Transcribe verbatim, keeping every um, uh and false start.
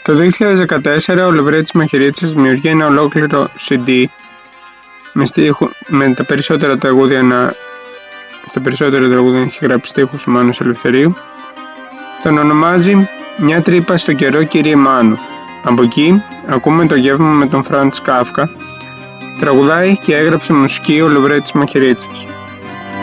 Το δύο χιλιάδες δεκατέσσερα ο Λοβρέτης Μαχαιρίτσας δημιουργεί ένα ολόκληρο σι ντι με, στίχου, με τα περισσότερα τραγούδια να... στα περισσότερα τραγούδια έχει γράψει στίχους ο Μάνος Ελευθερίου. Τον ονομάζει «Μια τρύπα στο καιρό, κύριε Μάνου». Από εκεί ακούμε το γεύμα με τον Φραντς Κάφκα. Τραγουδάει και έγραψε μουσική ο Λοβρέτης Μαχαιρίτσας.